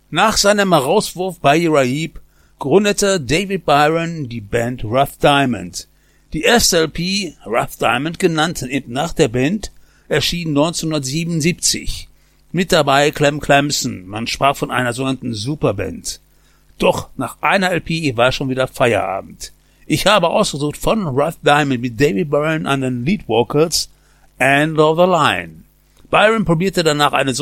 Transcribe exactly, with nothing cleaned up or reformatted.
Nach seinem Herauswurf bei Uriah Heep gründete David Byron die Band Rough Diamond. Die erste L P, Rough Diamond genannt, nach der Band, erschien neunzehnhundertsiebenundsiebzig. Mit dabei Clem Clemson, man sprach von einer sogenannten Superband. Doch nach einer L P war schon wieder Feierabend. Ich habe ausgesucht von Rough Diamond mit David Byron an den Lead Vocals End of the Line. Byron probierte danach eine